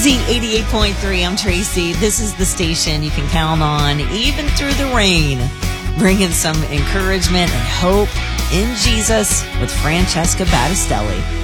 Z88.3, I'm Tracy. This is the station you can count on, even through the rain, bringing some encouragement and hope in Jesus with Francesca Battistelli.